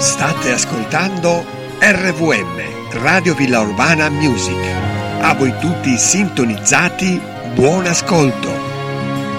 State ascoltando RVM, Radio Villa Urbana Music. A voi tutti sintonizzati, buon ascolto.